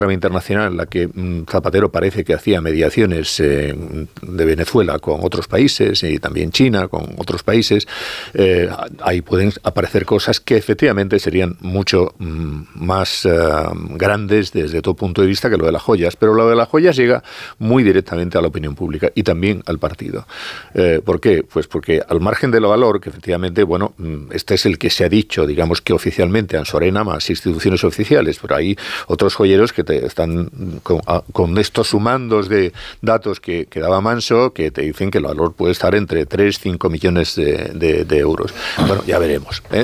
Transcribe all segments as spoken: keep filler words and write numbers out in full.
internacional en la que mm, Zapatero parece que hacía mediaciones eh, de Venezuela con otros países y también China con otros países, eh, ahí pueden aparecer cosas que efectivamente serían mucho mm, más uh, grandes desde todo punto de vista que lo de las joyas, pero lo de las joyas llega muy directamente a la opinión pública y también al partido. Eh, ¿Por qué? Pues porque al margen de lo valor, que efectivamente, bueno, este es el que se ha dicho, digamos que oficialmente, Ansorena más instituciones oficiales, pero hay otros joyeros que te están con, a, con estos sumandos de datos que, que daba Manso, que te dicen que el valor puede estar entre tres y cinco millones de, de, de euros. Bueno, ya veremos. ¿eh?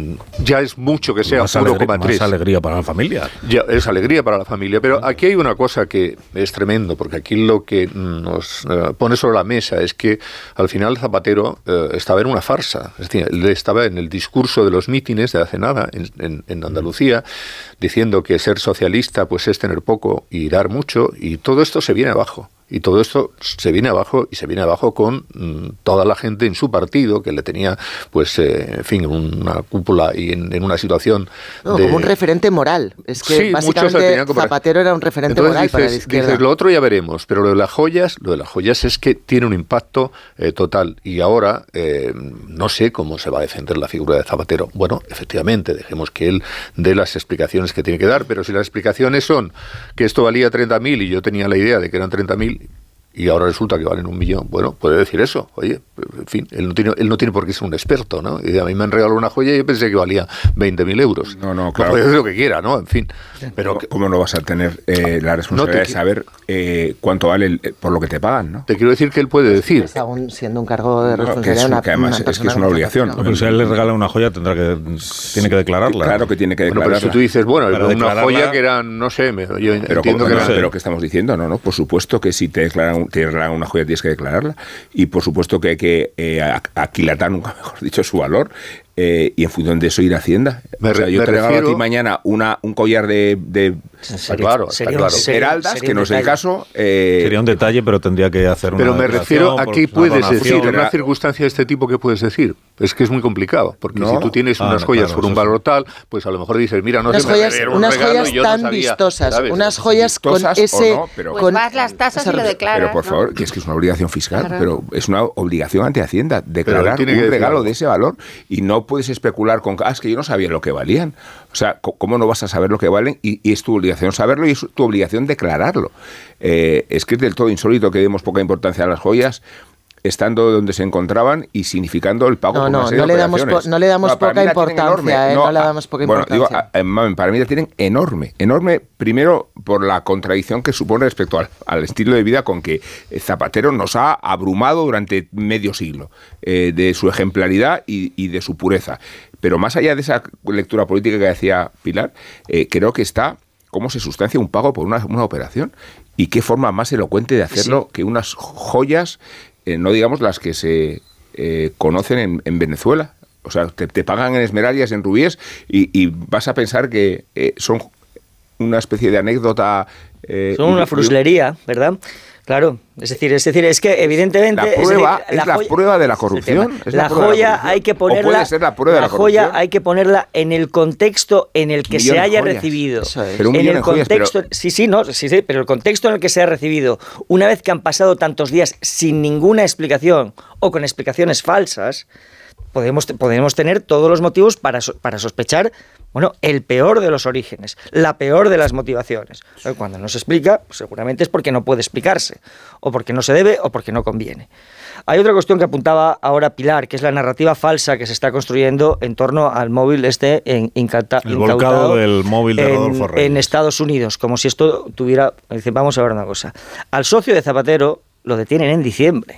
Ya es mucho que sea uno coma tres. Más alegría para la familia. Ya es alegría para la familia, pero aquí hay una cosa que es tremendo, porque aquí lo que nos uh, pone sobre la mesa es que al final Zapatero uh, estaba en una farsa. Es decir, él estaba en el discurso de los mítines de hace nada, en, en, en Andalucía, diciendo que ser socialista pues es tener poco y dar mucho, y todo esto se viene abajo. Y todo esto se viene abajo y se viene abajo con mmm, toda la gente en su partido que le tenía, pues, eh, en fin, una cúpula y en, en una situación no, de... como un referente moral. Es que sí, básicamente como... Zapatero era un referente Entonces, moral dices, para la izquierda. Dices, lo otro ya veremos, pero lo de las joyas, lo de las joyas es que tiene un impacto eh, total. Y ahora eh, no sé cómo se va a defender la figura de Zapatero. Bueno, efectivamente, dejemos que él dé las explicaciones que tiene que dar, pero si las explicaciones son que esto valía treinta mil y yo tenía la idea de que eran treinta mil y ahora resulta que valen un millón, bueno, puede decir eso. Oye, en fin, él no tiene, él no tiene por qué ser un experto, ¿no? Y a mí me han regalado una joya y yo pensé que valía veinte mil euros. No, no, claro. Puede decir lo que quiera, ¿no? En fin. Pero ¿cómo no vas a tener eh, la responsabilidad no te, de saber eh, cuánto vale el, por lo que te pagan, ¿no? Te quiero decir que él puede decir. Es aún siendo un cargo de responsabilidad. No, que, es, que además una es que es una obligación. No, pero si a él le regala una joya, tendrá que tiene que declararla. Claro que tiene que declararla. Bueno, pero si tú dices, bueno, Para una joya que era, no sé, me, yo pero entiendo como, que no, era... Pero ¿qué estamos diciendo? No, no, por supuesto que si te declaran, te declaran una joya tienes que declararla y por supuesto que hay que eh, aquilatar, nunca mejor dicho, su valor. Eh, y en función de eso ir a Hacienda. Me, o sea, yo me te regalo refiero... a ti mañana una, un collar de, de está claro, está claro. esmeraldas, que no es el caso. Eh, sería un detalle, pero tendría que hacer una. Pero me refiero a qué puedes donación, decir, en era... una circunstancia de este tipo, ¿qué puedes decir? Es que es muy complicado, porque no. si tú tienes ah, unas no, joyas claro, por un valor tal, pues a lo mejor dices, mira, no unas sé, joyas, me un unas regalo joyas y yo tan no sabía, vistosas, ¿sabes? unas joyas vistosas con ese... No, pero, pues con, vas las tasas y lo declaras. Pero por favor, ¿no? que es que es una obligación fiscal, claro. pero es una obligación ante Hacienda declarar un regalo algo. de ese valor y no puedes especular con, ah, es que yo no sabía lo que valían. O sea, ¿cómo no vas a saber lo que valen? Y, y es tu obligación saberlo y es tu obligación declararlo. Eh, es que es del todo insólito que demos poca importancia a las joyas, estando donde se encontraban y significando el pago no, por no, una serie no de le damos operaciones. po, no le damos no, poca importancia, eh, no, no le damos poca bueno, importancia. Digo, a, para mí la tienen enorme, enorme, primero por la contradicción que supone respecto al, al estilo de vida con que Zapatero nos ha abrumado durante medio siglo, eh, de su ejemplaridad y, y de su pureza. Pero más allá de esa lectura política que decía Pilar, eh, creo que está cómo se sustancia un pago por una, una operación y qué forma más elocuente de hacerlo sí. que unas joyas, eh, no digamos las que se eh, conocen en, en Venezuela. O sea, te, te pagan en esmeraldas, en rubíes y, y vas a pensar que eh, son una especie de anécdota. Eh, son una fruslería, ¿verdad? Claro, es decir, es decir, es que evidentemente la prueba es, decir, es la, la joya, prueba de la corrupción. Es la, la joya hay que ponerla. O puede ser la prueba la de la joya corrupción. hay que ponerla en el contexto en el que se haya recibido. Eso es. Pero un en el joyas, contexto, pero... sí, sí, no, sí, sí, pero el contexto en el que se ha recibido, una vez que han pasado tantos días sin ninguna explicación o con explicaciones falsas, podemos podemos tener todos los motivos para para sospechar. Bueno, el peor de los orígenes, la peor de las motivaciones. Cuando no se explica, pues seguramente es porque no puede explicarse, o porque no se debe, o porque no conviene. Hay otra cuestión que apuntaba ahora Pilar, que es la narrativa falsa que se está construyendo en torno al móvil este en, incauta, el volcado del móvil de Rodolfo Reyes. En Estados Unidos, como si esto tuviera... Vamos a ver una cosa. Al socio de Zapatero lo detienen en diciembre.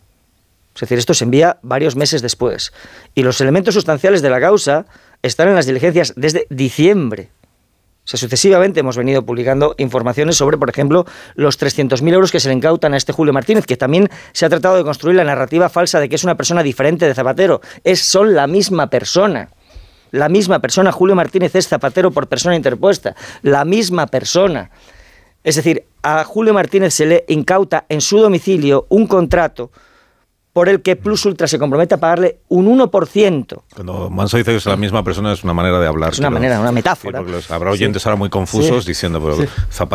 Es decir, esto se envía varios meses después. Y los elementos sustanciales de la causa están en las diligencias desde diciembre. O sea, sucesivamente hemos venido publicando informaciones sobre, por ejemplo, los trescientos mil euros que se le incautan a este Julio Martínez, que también se ha tratado de construir la narrativa falsa de que es una persona diferente de Zapatero. Es, son la misma persona. La misma persona. Julio Martínez es Zapatero por persona interpuesta. La misma persona. Es decir, a Julio Martínez se le incauta en su domicilio un contrato por el que Plus Ultra se compromete a pagarle un uno por ciento. Cuando Manso dice que es la misma persona, es una manera de hablar. Es una manera, una metáfora. Sí, porque los, habrá oyentes sí. ahora muy confusos sí. diciendo, pero sí. Zapatero